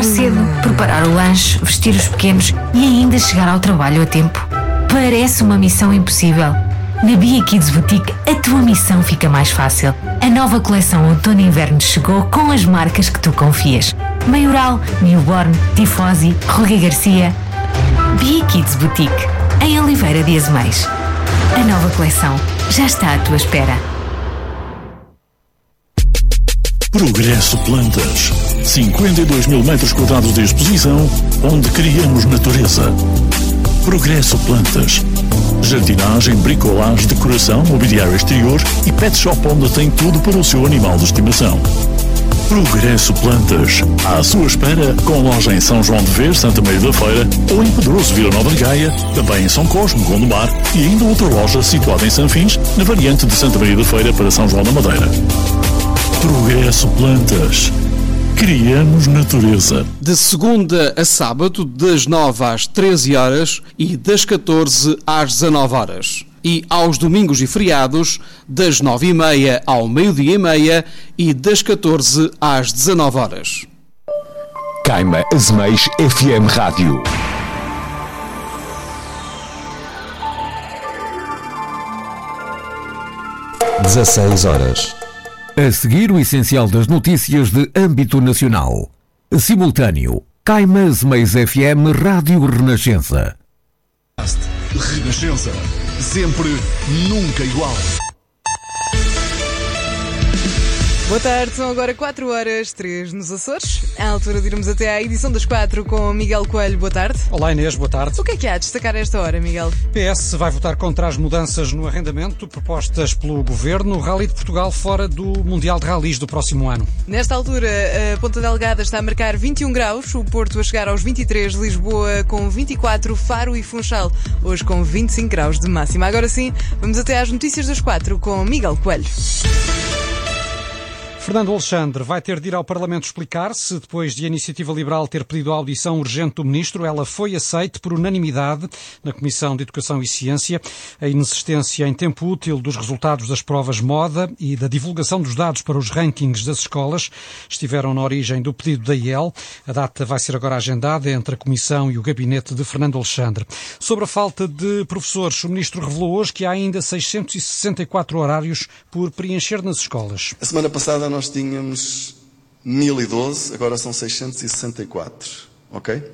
Acordar cedo, preparar o lanche, vestir os pequenos e ainda chegar ao trabalho a tempo. Parece uma missão impossível. Na Bia Kids Boutique, a tua missão fica mais fácil. A nova coleção Outono e Inverno chegou com as marcas que tu confias. Maioral, Newborn, Tifosi, Ruga Garcia. Bia Kids Boutique, em Oliveira de Azeméis. A nova coleção já está à tua espera. Progresso Plantas. 52 mil metros quadrados de exposição, onde criamos natureza. Progresso Plantas. Jardinagem, bricolagem, decoração, mobiliário exterior e pet shop onde tem tudo para o seu animal de estimação. Progresso Plantas. À sua espera, com loja em São João de Ver, Santa Maria da Feira, ou em Pedroso, Vila Nova de Gaia, também em São Cosme, Gondomar, e ainda outra loja situada em Sanfins, na variante de Santa Maria da Feira para São João da Madeira. Progresso Plantas. Criamos natureza. De segunda a sábado, das 9 às 13 horas e das 14 às 19 horas. E aos domingos e feriados, das 9h30 ao meio-dia e meia e das 14 às 19 horas. Caima Azeméis FM Rádio. (16h). A seguir, o essencial das notícias de âmbito nacional. Simultâneo. Caima Azeméis FM Rádio Renascença. Renascença. Sempre, nunca igual. Boa tarde, são agora 4h03 nos Açores. É a altura de irmos até à edição das 4 com Miguel Coelho. Boa tarde. Olá Inês, boa tarde. O que é que há a destacar a esta hora, Miguel? PS vai votar contra as mudanças no arrendamento propostas pelo Governo. O Rally de Portugal fora do Mundial de Rallys do próximo ano. Nesta altura, a Ponta Delgada está a marcar 21 graus, o Porto a chegar aos 23, Lisboa com 24, Faro e Funchal hoje com 25 graus de máxima. Agora sim, vamos até às notícias das 4 com Miguel Coelho. Fernando Alexandre vai ter de ir ao Parlamento explicar-se. Depois de a Iniciativa Liberal ter pedido a audição urgente do Ministro, ela foi aceite por unanimidade na Comissão de Educação e Ciência. A inexistência em tempo útil dos resultados das provas moda e da divulgação dos dados para os rankings das escolas estiveram na origem do pedido da IEL. A data vai ser agora agendada entre a Comissão e o gabinete de Fernando Alexandre. Sobre a falta de professores, o Ministro revelou hoje que há ainda 664 horários por preencher nas escolas. A semana passada nós tínhamos 1012, agora são 664, ok?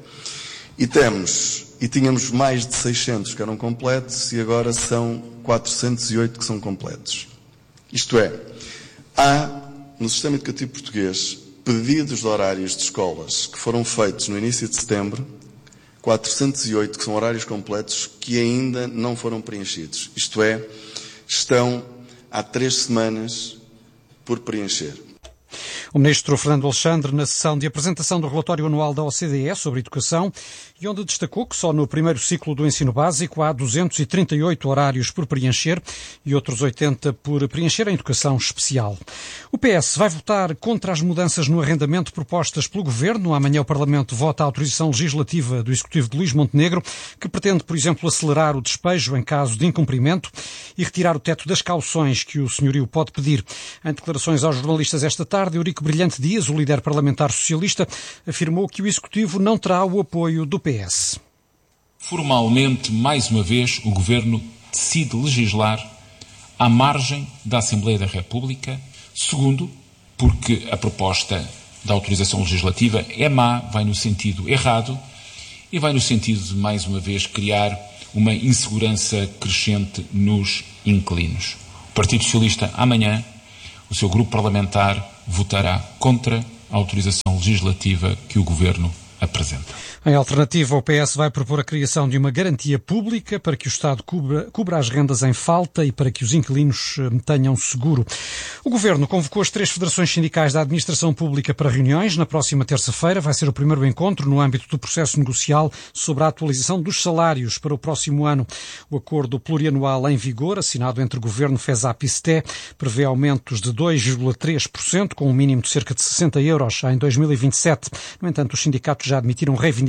E tínhamos mais de 600 que eram completos e agora são 408 que são completos. Isto é, há no sistema educativo português pedidos de horários de escolas que foram feitos no início de setembro, 408 que são horários completos que ainda não foram preenchidos. Isto é, estão há 3 semanas por preencher. O Ministro Fernando Alexandre, na sessão de apresentação do relatório anual da OCDE sobre educação, e onde destacou que só no primeiro ciclo do ensino básico há 238 horários por preencher e outros 80 por preencher em educação especial. O PS vai votar contra as mudanças no arrendamento propostas pelo Governo. Amanhã o Parlamento vota a autorização legislativa do Executivo de Luís Montenegro, que pretende, por exemplo, acelerar o despejo em caso de incumprimento e retirar o teto das cauções que o senhorio pode pedir. Em declarações aos jornalistas esta tarde, Eurico Brilhante Dias, o líder parlamentar socialista, afirmou que o Executivo não terá o apoio do PS. Formalmente, mais uma vez, o Governo decide legislar à margem da Assembleia da República. Segundo, porque a proposta da autorização legislativa é má, vai no sentido errado e vai no sentido de, mais uma vez, criar uma insegurança crescente nos inquilinos. O Partido Socialista, amanhã, o seu grupo parlamentar votará contra a autorização legislativa que o Governo apresenta. Em alternativa, o PS vai propor a criação de uma garantia pública para que o Estado cubra as rendas em falta e para que os inquilinos tenham seguro. O Governo convocou as 3 federações sindicais da administração pública para reuniões. Na próxima terça-feira vai ser o primeiro encontro no âmbito do processo negocial sobre a atualização dos salários para o próximo ano. O acordo plurianual em vigor, assinado entre o Governo, FESAP e STE, prevê aumentos de 2,3%, com um mínimo de cerca de 60 euros em 2027. No entanto, os sindicatos já admitiram reivindicações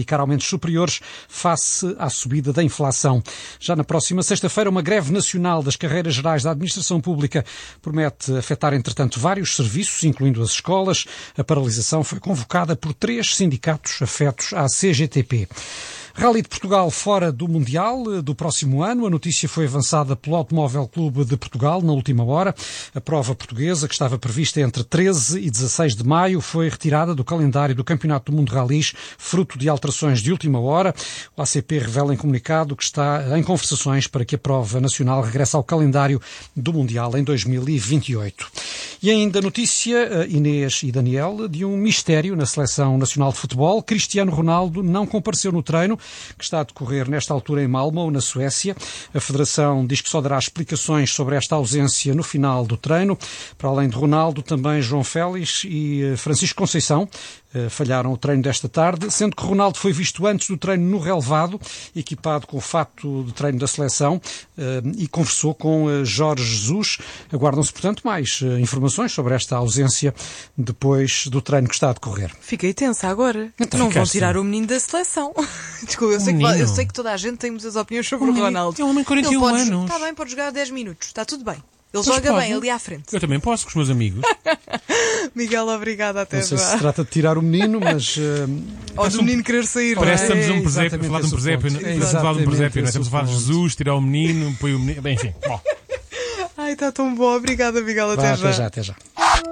justificar aumentos superiores face à subida da inflação. Já na próxima sexta-feira, uma greve nacional das carreiras gerais da administração pública promete afetar, entretanto, vários serviços, incluindo as escolas. A paralisação foi convocada por 3 sindicatos afetos à CGTP. Rally de Portugal fora do Mundial do próximo ano. A notícia foi avançada pelo Automóvel Clube de Portugal na última hora. A prova portuguesa, que estava prevista entre 13 e 16 de maio, foi retirada do calendário do Campeonato do Mundo de Rallys, fruto de alterações de última hora. O ACP revela em comunicado que está em conversações para que a prova nacional regresse ao calendário do Mundial em 2028. E ainda notícia, Inês e Daniel, de um mistério na Seleção Nacional de Futebol. Cristiano Ronaldo não compareceu no treino que está a decorrer nesta altura em Malmö, na Suécia. A Federação diz que só dará explicações sobre esta ausência no final do treino. Para além de Ronaldo, também João Félix e Francisco Conceição falharam o treino desta tarde, sendo que Ronaldo foi visto antes do treino no relevado, equipado com o fato de treino da seleção, e conversou com Jorge Jesus. Aguardam-se, portanto, mais informações sobre esta ausência depois do treino que está a decorrer. Fiquei tensa agora. Então, não vão tirar o menino da seleção. Desculpa, eu sei que toda a gente tem muitas opiniões sobre o Ronaldo. É um homem de 41 anos. Está bem, pode jogar 10 minutos, está tudo bem. Ele joga bem ali à frente. Eu também posso com os meus amigos. Miguel, obrigada, até já. Não sei se trata de tirar o menino, mas... Ou do menino querer sair. Parece que estamos a um presépio, a falar de um presépio. Estamos a falar de um presépio, não é? Estamos a falar de Jesus, tirar o menino, põe o menino... Bem, enfim. Bom. Ai, está tão bom. Obrigada, Miguel, até já. Até já.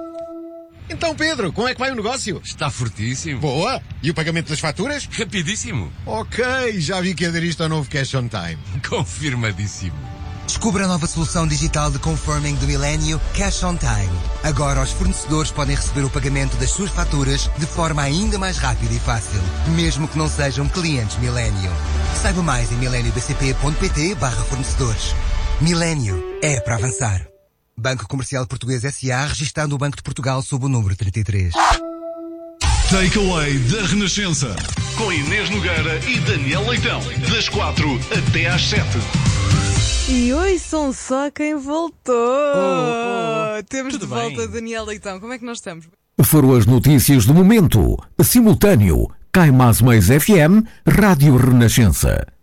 Então, Pedro, como é que vai o negócio? Está fortíssimo. Boa! E o pagamento das faturas? Rapidíssimo. Ok, já vi que aderiste ao novo Cash on Time. Confirmadíssimo. Descubra a nova solução digital de confirming do Millennium, Cash on Time. Agora os fornecedores podem receber o pagamento das suas faturas de forma ainda mais rápida e fácil, mesmo que não sejam clientes Millennium. Saiba mais em millennium.bcp.pt/fornecedores. Millennium é para avançar. Banco Comercial Português S.A. registado no Banco de Portugal sob o número 33. Takeaway da Renascença, com Inês Nogueira e Daniel Leitão, das 4 até às 7. E ouçam só quem voltou. Temos Tudo de volta bem. Daniel Leitão. Como é que nós estamos? Foram as notícias do momento. Simultâneo. Caimás Mais FM, Rádio Renascença.